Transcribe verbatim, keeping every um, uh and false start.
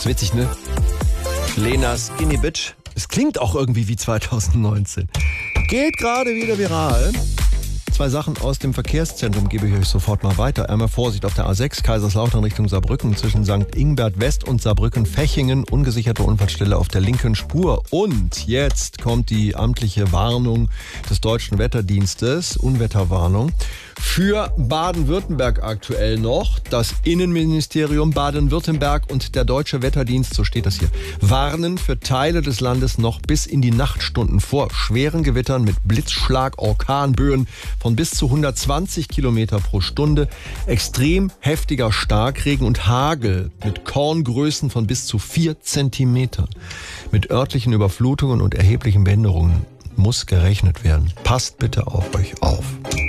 Ist witzig, ne? Lena Skinny Bitch. Es klingt auch irgendwie wie zwanzig neunzehn. Geht gerade wieder viral. Zwei Sachen aus dem Verkehrszentrum gebe ich euch sofort mal weiter. Einmal Vorsicht auf der A sechs, Kaiserslautern Richtung Saarbrücken zwischen Sankt Ingbert West und Saarbrücken-Fechingen. Ungesicherte Unfallstelle auf der linken Spur. Und jetzt kommt die amtliche Warnung des Deutschen Wetterdienstes, Unwetterwarnung, für Baden-Württemberg aktuell noch. Das Innenministerium Baden-Württemberg und der Deutsche Wetterdienst, so steht das hier, warnen für Teile des Landes noch bis in die Nachtstunden vor schweren Gewittern mit Blitzschlag, Orkanböen von bis zu hundertzwanzig Kilometer pro Stunde, extrem heftiger Starkregen und Hagel mit Korngrößen von bis zu vier Zentimetern. Mit örtlichen Überflutungen und erheblichen Behinderungen muss gerechnet werden. Passt bitte auf euch auf.